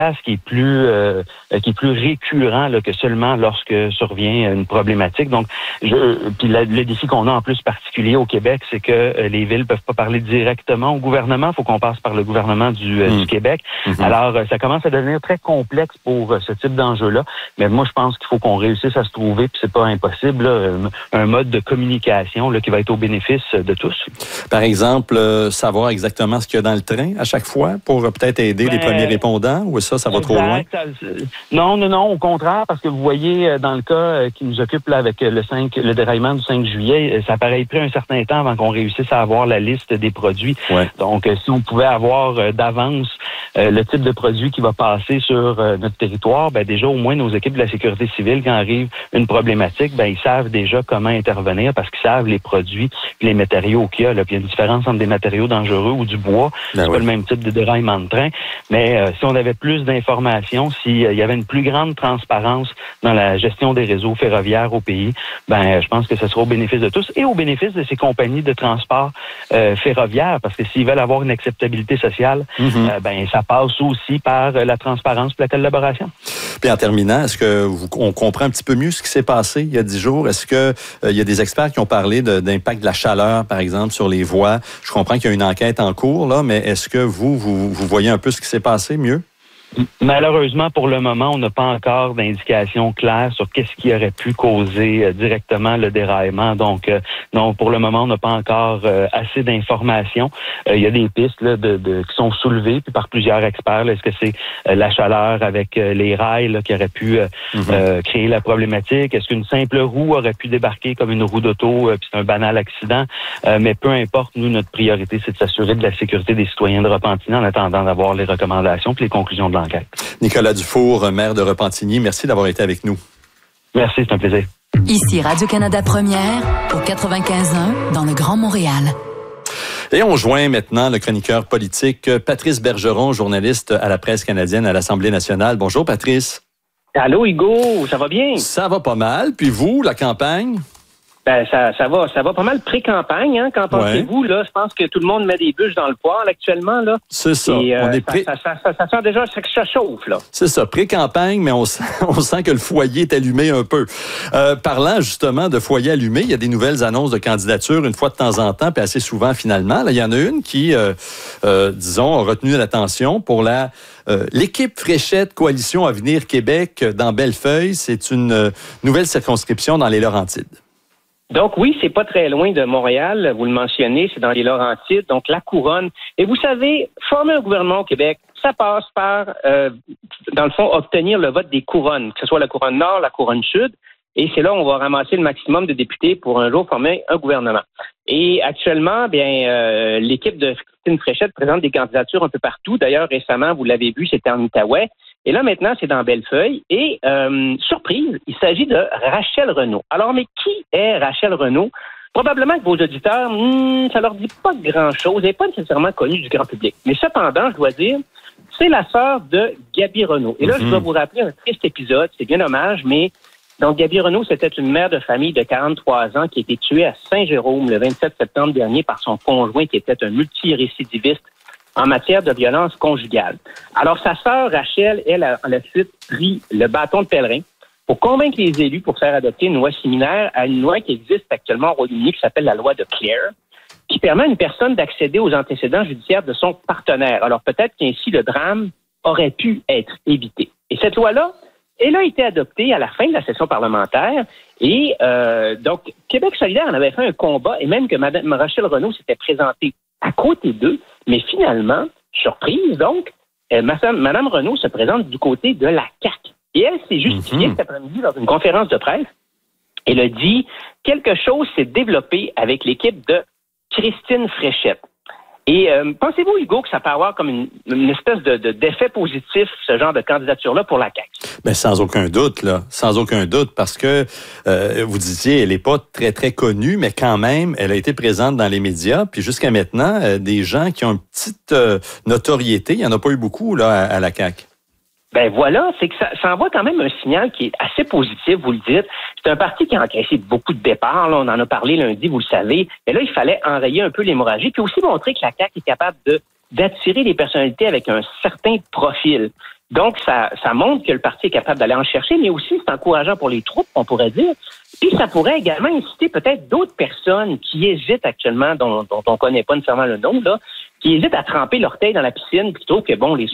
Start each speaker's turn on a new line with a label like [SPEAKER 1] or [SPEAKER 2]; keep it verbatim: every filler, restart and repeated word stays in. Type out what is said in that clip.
[SPEAKER 1] qui est plus euh, qui est plus récurrent là, que seulement lorsque survient une problématique. Donc, je, puis la, le défi qu'on a en plus particulier au Québec, c'est que euh, les villes peuvent pas parler directement au gouvernement. Il faut qu'on passe par le gouvernement du, euh, mmh. du Québec. Mmh. Alors, euh, ça commence à devenir très complexe pour euh, ce type d'enjeu-là. Mais moi, je pense qu'il faut qu'on réussisse à se trouver, puis c'est pas impossible, là, un mode de communication là, qui va être au bénéfice de tous.
[SPEAKER 2] Par exemple, euh, savoir exactement ce qu'il y a dans le train à chaque fois pour euh, peut-être aider ben, les premiers répondants, ou ça, ça va exact. Trop loin?
[SPEAKER 1] Non, non, non, au contraire, parce que vous voyez, dans le cas qui nous occupe là, avec le cinq, le déraillement du cinq juillet, ça paraît pris un certain temps avant qu'on réussisse à avoir la liste des produits. Ouais. Donc, si on pouvait avoir d'avance euh, le type de produit qui va passer sur euh, notre territoire, ben déjà, au moins, nos équipes de la sécurité civile, quand arrive une problématique, ben ils savent déjà comment intervenir parce qu'ils savent les produits et les matériaux qu'il y a. Là. Puis il y a une différence entre des matériaux dangereux ou du bois. Ben c'est ouais. pas le même type de déraillement de train. Mais euh, si on avait plus d'informations, s'il euh, y avait une plus grande transparence dans la gestion des réseaux ferroviaires au pays, ben je pense que ce sera au bénéfice de tous et au bénéfice de ces compagnies de transport euh, ferroviaire, parce que s'ils veulent avoir une acceptabilité sociale, mm-hmm. euh, ben ça passe aussi par euh, la transparence et la collaboration.
[SPEAKER 2] Puis en terminant, est-ce que vous, on comprend un petit peu mieux ce qui s'est passé il y a dix jours? Est-ce que euh, il y a des experts qui ont parlé de, d'impact de la chaleur, par exemple, sur les voies? Je comprends qu'il y a une enquête en cours, là, mais est-ce que vous, vous, vous voyez un peu ce qui s'est passé mieux?
[SPEAKER 1] Malheureusement, pour le moment, on n'a pas encore d'indication claire sur qu'est-ce qui aurait pu causer euh, directement le déraillement. Donc, euh, non, pour le moment, on n'a pas encore euh, assez d'informations. Euh, il y a des pistes là, de, de, qui sont soulevées puis par plusieurs experts. Là. Est-ce que c'est euh, la chaleur avec euh, les rails là, qui aurait pu euh, mm-hmm. euh, créer la problématique? Est-ce qu'une simple roue aurait pu débarquer comme une roue d'auto euh, puis c'est un banal accident? Euh, mais peu importe, nous, notre priorité, c'est de s'assurer de la sécurité des citoyens de Repentigny en attendant d'avoir les recommandations puis les conclusions de l'enquête.
[SPEAKER 2] Nicolas Dufour, maire de Repentigny, merci d'avoir été avec nous.
[SPEAKER 1] Merci, c'est un plaisir.
[SPEAKER 3] Ici Radio-Canada Première, au quatre-vingt-quinze un, dans le Grand Montréal.
[SPEAKER 2] Et on joint maintenant le chroniqueur politique Patrice Bergeron, journaliste à la Presse canadienne à l'Assemblée nationale. Bonjour Patrice.
[SPEAKER 4] Allô Hugo, ça va bien?
[SPEAKER 2] Ça va pas mal. Puis vous, la campagne?
[SPEAKER 4] Ben ça, ça va, ça va pas mal pré-campagne, hein. Qu'en pensez-vous, là? Je pense que tout le monde met des bûches dans le poêle actuellement, là.
[SPEAKER 2] C'est ça.
[SPEAKER 4] Et, euh,
[SPEAKER 2] on est pré...
[SPEAKER 4] ça, ça, ça, ça sent déjà que ça chauffe, là.
[SPEAKER 2] C'est ça, pré-campagne, mais on sent, on sent que le foyer est allumé un peu. Euh, parlant justement de foyer allumé, il y a des nouvelles annonces de candidature une fois de temps en temps, puis assez souvent finalement. Là, il y en a une qui, euh, euh, disons, a retenu l'attention pour la euh, l'équipe Fréchette Coalition Avenir Québec dans Bellefeuille. C'est une euh, nouvelle circonscription dans les Laurentides.
[SPEAKER 4] Donc oui, c'est pas très loin de Montréal, vous le mentionnez, c'est dans les Laurentides, donc la couronne. Et vous savez, former un gouvernement au Québec, ça passe par, euh, dans le fond, obtenir le vote des couronnes, que ce soit la couronne nord, la couronne sud, et c'est là où on va ramasser le maximum de députés pour un jour former un gouvernement. Et actuellement, bien, euh, l'équipe de Christine Fréchette présente des candidatures un peu partout. D'ailleurs, récemment, vous l'avez vu, c'était en Outaouais. Et là, maintenant, c'est dans Bellefeuille. Et, euh, surprise, il s'agit de Rachel Renaud. Alors, mais qui est Rachel Renaud? Probablement que vos auditeurs, hmm, ça leur dit pas grand-chose. Elle n'est pas nécessairement connue du grand public. Mais cependant, je dois dire, c'est la sœur de Gaby Renaud. Et là, mm-hmm. je dois vous rappeler un triste épisode. C'est bien dommage, mais donc Gaby Renaud, c'était une mère de famille de quarante-trois ans qui a été tuée à Saint-Jérôme le vingt-sept septembre dernier par son conjoint qui était un multirécidiviste en matière de violence conjugale. Alors, sa sœur Rachel, elle, a ensuite pris le bâton de pèlerin pour convaincre les élus pour faire adopter une loi similaire à une loi qui existe actuellement au Royaume-Uni qui s'appelle la loi de Clare, qui permet à une personne d'accéder aux antécédents judiciaires de son partenaire. Alors, peut-être qu'ainsi le drame aurait pu être évité. Et cette loi-là, elle a été adoptée à la fin de la session parlementaire et euh, donc Québec solidaire en avait fait un combat et même que Mme Rachel Renaud s'était présentée à côté d'eux, mais finalement, surprise donc, euh, Mme Renaud se présente du côté de la C A Q. Et elle s'est justifiée mm-hmm. cet après-midi dans une conférence de presse. Elle a dit quelque chose s'est développé avec l'équipe de Christine Fréchette. Et euh, pensez-vous, Hugo, que ça peut avoir comme une, une espèce de, de, d'effet positif, ce genre de candidature-là pour la C A Q?
[SPEAKER 2] Bien, sans aucun doute, là. Sans aucun doute, parce que, euh, vous disiez, elle n'est pas très, très connue, mais quand même, elle a été présente dans les médias. Puis jusqu'à maintenant, euh, des gens qui ont une petite euh, notoriété, il n'y en a pas eu beaucoup, là, à, à la C A Q.
[SPEAKER 4] Ben voilà, c'est que ça, ça envoie quand même un signal qui est assez positif, vous le dites. C'est un parti qui a encaissé beaucoup de départs, là, on en a parlé lundi, vous le savez. Mais là, il fallait enrayer un peu l'hémorragie, puis aussi montrer que la C A Q est capable de d'attirer des personnalités avec un certain profil. Donc, ça, ça montre que le parti est capable d'aller en chercher, mais aussi c'est encourageant pour les troupes, on pourrait dire. Puis ça pourrait également inciter peut-être d'autres personnes qui hésitent actuellement, dont, dont on ne connaît pas nécessairement le nom, là, qui hésitent à tremper l'orteil dans la piscine plutôt que, bon, les